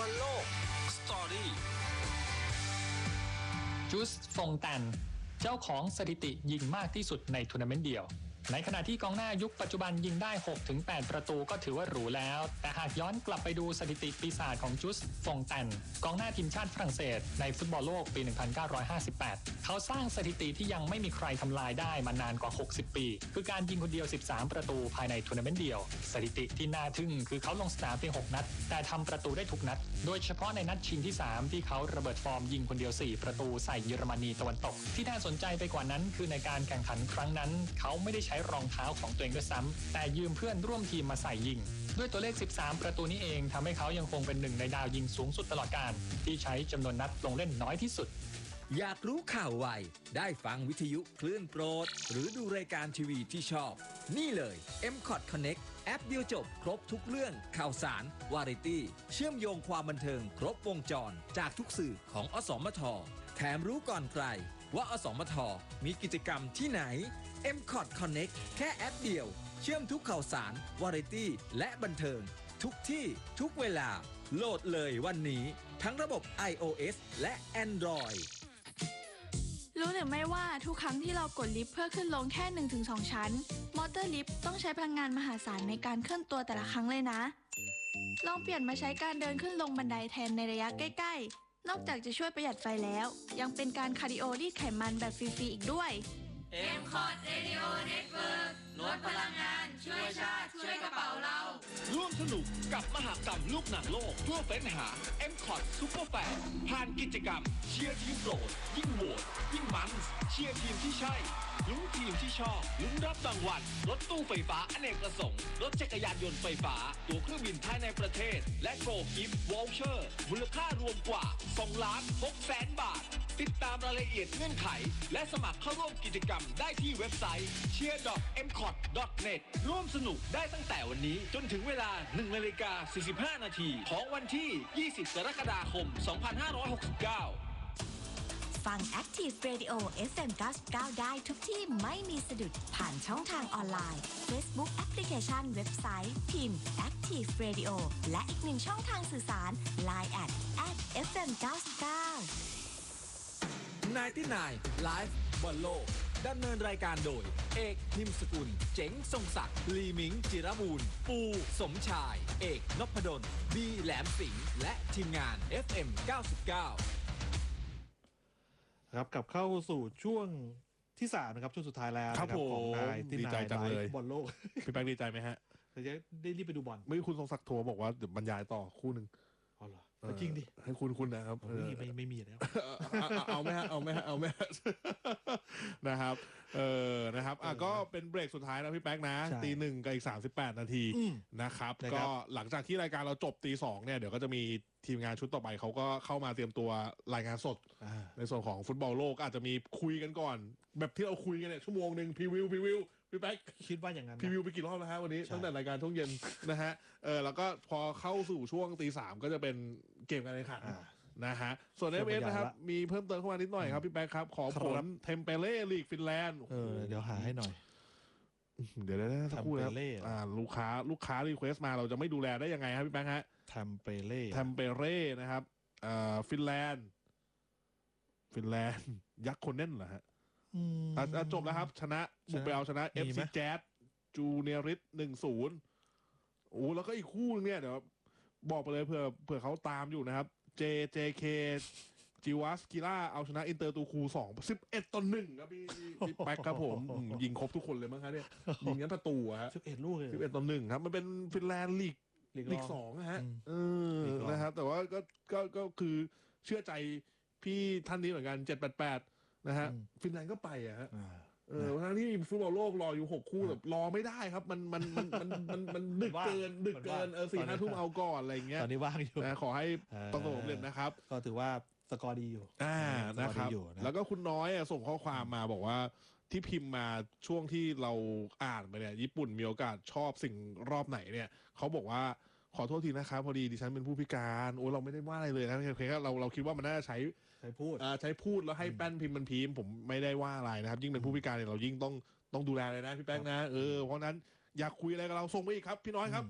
บอลโลกสตอรี่จูสฟงแตนเจ้าของสถิติยิงมากที่สุดในทัวร์นาเมนต์เดียวในขณะที่กองหน้ายุคปัจจุบันยิงได้ 6-8 ประตูก็ถือว่าหรูแล้วแต่หากย้อนกลับไปดูสถิติปีศาจของจูสฟงแตนกองหน้าทีมชาติฝรั่งเศสในฟุตบอลโลกปี 1958 เขาสร้างสถิติที่ยังไม่มีใครทำลายได้มานานกว่า 60 ปีคือการยิงคนเดียว 13 ประตูภายในทัวร์นาเมนต์เดียวสถิติที่น่าทึ่งคือเขาลงสนามเพียง 6 นัดแต่ทำประตูได้ทุกนัดโดยเฉพาะในนัดชิงที่ 3 ที่เขาระเบิดฟอร์มยิงคนเดียว 4 ประตูใส่เยอรมนีตะวันตกที่น่าสนใจไปกว่านั้นคือในการแข่งขันครั้งนั้นเขาไม่ได้ใช้รองเท้าของตัวเองด้วยซ้ำแต่ยืมเพื่อนร่วมทีมมาใส่ยิงด้วยตัวเลข 13 ประตูนี้เองทำให้เขายังคงเป็นหนึ่งในดาวยิงสูงสุดตลอดกาลที่ใช้จำนวนนัดลงเล่นน้อยที่สุดอยากรู้ข่าวไวได้ฟังวิทยุคลื่นโปรดหรือดูรายการทีวีที่ชอบนี่เลย M-Cot Connect แอปเดียวจบครบทุกเรื่องข่าวสารวาไรตี้เชื่อมโยงความบันเทิงครบวงจรจากทุกสื่อของอสมทแถมรู้ก่อนใครว่าอสมทมีกิจกรรมที่ไหน M-Cot Connect แค่แอปเดียวเชื่อมทุกข่าวสารวาไรตี้และบันเทิงทุกที่ทุกเวลาโหลดเลยวันนี้ทั้งระบบ iOS และ Android รู้หรือไม่ว่าทุกครั้งที่เรากดลิฟต์เพื่อขึ้นลงแค่ 1-2 ชั้นมอเตอร์ลิฟต์ต้องใช้พลังงานมหาศาลในการเคลื่อนตัวแต่ละครั้งเลยนะลองเปลี่ยนมาใช้การเดินขึ้นลงบันไดแทนในระยะใกล้ๆนอกจากจะช่วยประหยัดไฟแล้วยังเป็นการคาร์ดิโอรีดไขมันแบบฟรีๆอีกด้วย M-Cot Radio Network ลดพลังงานช่วยชาติช่วยกระเป๋าเราร่วมสนุกกับมหกรรมลูกหนังโลกเพื่อเฟ้นหา M-Cot Super Fan ผ่านกิจกรรมเชียร์ทีมโปรดยิ่งโหวตยิ่งมันเชียร์ทีมที่ใช่ลุ้นทีมที่ชอบลุ้นรับรางวัลรถตู้ไฟฟ้าอเนกประสงค์รถจักรยานยนต์ไฟฟ้าตั๋วเครื่องบินภายในประเทศและโกลกิฟต์วอลเชอร์มูลค่ารวมกว่า2,600,000 บาทติดตามรายละเอียดเงื่อนไขและสมัครเข้าร่วมกิจกรรมได้ที่เว็บไซต์ cheer.mcot.net ร่วมสนุกได้ตั้งแต่วันนี้จนถึงเวลา 1:45 นาทีของวันที่ 20 กรกฎาคม 2569 ฟัง Active Radio FM 99 ได้ทุกที่ไม่มีสะดุดผ่านช่องทางออนไลน์ Facebook แอปพลิเคชันเว็บไซต์พิมพ์ Active Radio และอีกหนึ่งช่องทางสื่อสาร Line @FM 99 99 Live บอลโลกดำเนินรายการโดยเอกนิมสกุลเจ๋งทรงศักดิ์ลีมิงจิรบูรณ์ปูสมชายเอกนพดลบีแหลมสิงห์และทีมงาน FM 99 ครับกลับเข้าสู่ช่วงที่3นะครับช่วงสุดท้ายแล้วครับผมดีใจจังเลยบอลโลกพี่แป๊กดีใจไหมฮะจะได้รีบไปดูบอลไม่คุณทรงศักดิ์โทรบอกว่าเดี๋ยวบรรยายต่อคู่หนึ่งอ๋อเหรอจริงดิให้คุณนะครับไม่มีแล้วเอาไหมฮะนะครับนะครับก็เป็นเบรกสุดท้ายนะพี่แป๊กนะตี 1กับอีก38 นาทีนะครับก็หลังจากที่รายการเราจบตี 2เนี่ยเดี๋ยวก็จะมีทีมงานชุดต่อไปเขาก็เข้ามาเตรียมตัวรายงานสดในส่วนของฟุตบอลโลกอาจจะมีคุยกันก่อนแบบที่เราคุยกันเนี่ยชั่วโมงนึงพรีวิวพี่แป๊กคิดว่าอย่างนั้นพรีวิวไปกี่รอบแล้วฮะวันนี้ตั้งแต่รายการช่วงเย็นนะฮะแล้วก็พอเข้าสู่ช่วงตี 3ก็จะเป็นเกมการแข่งขันนะฮะส่วน FF นะครับมีเพิ่มเติมเข้ามานิดหน่อยครับพี่แป๊กครับขอผลเทมเปเล่ลีกฟินแลนด์เดี๋ยวหาให้หน่อยเดี๋ยวสักครู่นะครับลูกค้ารีเควสมาเราจะไม่ดูแลได้ยังไงครับพี่แป๊กฮะเทมเปเล่นะครับฟินแลนด์ยักษ์คนเน่นเหรอฮะจบแล้วครับชนะบุกไปเอาชนะ FC Jazz จูเนียริส 1-0 โอ้แล้วก็อีกคู่นึงเนี่ยเดี๋ยวบอกไปเลยเผื่อเขาตามอยู่นะครับ JK จิวัสกิล่าเอาชนะอินเตอร์ตูคู11-1ครับพี่แป๊กครับผมยิงครบทุกคนเลยมั้งครับเนี่ยยิงงั้นประตูฮะ 11 ลูกเลย 11-1ครับมันเป็นฟินแลนด์ลีก2นะฮะนะครับแต่ว่าก็คือเชื่อใจพี่ท่านนี้เหมือนกัน788นะฮะฟินแลนด์ก็ไปอะฮะทั้งที่มีฟุตบอลโลกรออยู่6คู่แบบรอไม่ได้ครับมันดึกเกิน4-5 ทุ่มเอาก่อนอะไรเงี้ยตอนนี้ว่างอยู่นะขอให้ประสบความสำเร็จนะครับก็ถือว่าสกอร์ดีอยู่นะครับแล้วก็คุณน้อยส่งข้อความมาบอกว่าที่พิมพ์มาช่วงที่เราอ่านไปเนี่ยญี่ปุ่นมีโอกาสชอบสิ่งรอบไหนเนี่ยเขาบอกว่าขอโทษทีนะครับพอดีดิฉันเป็นผู้พิการโอ้เราไม่ได้ว่าอะไรเลยนะเพียงแค่เราคิดว่ามันน่าจะใช้พูดแล้วให้แป้นพิมพ์มันพิมพ์ผมไม่ได้ว่าอะไรนะครับยิ่งเป็นผู้พิการเนี่ยเรายิ่งต้องดูแลเลยนะพี่แป้งนะเพราะนั้นอยากคุยอะไรกับเราส่งไปอีกครับพี่น้อยครับ